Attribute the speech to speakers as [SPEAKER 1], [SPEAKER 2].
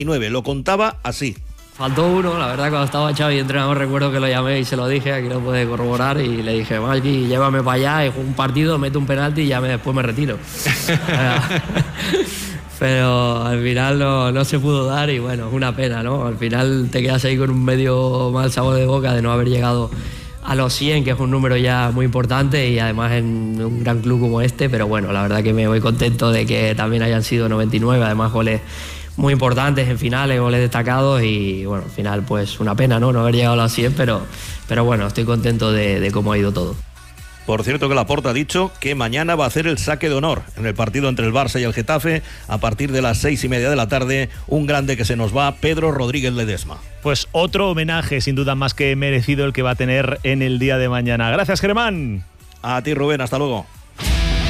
[SPEAKER 1] Lo contaba así.
[SPEAKER 2] Faltó uno, la verdad, cuando estaba Xavi entrenador recuerdo que lo llamé y se lo dije, aquí lo puede corroborar, y le dije, Malky, llévame para allá, y juego un partido, meto un penalti y ya después me retiro. Pero al final no se pudo dar y bueno, es una pena, ¿no? Al final te quedas ahí con un medio mal sabor de boca de no haber llegado a los 100, que es un número ya muy importante y además en un gran club como este, pero bueno, la verdad que me voy contento de que también hayan sido 99, además goles muy importantes en finales, goles destacados y bueno, al final pues una pena, no haber llegado a los 100, pero bueno, estoy contento de cómo ha ido todo.
[SPEAKER 1] Por cierto que Laporta ha dicho que mañana va a hacer el saque de honor en el partido entre el Barça y el Getafe a partir de las 6:30 de la tarde, un grande que se nos va, Pedro Rodríguez Ledesma.
[SPEAKER 3] Pues otro homenaje sin duda más que merecido el que va a tener en el día de mañana. Gracias, Germán.
[SPEAKER 1] A ti, Rubén, hasta luego.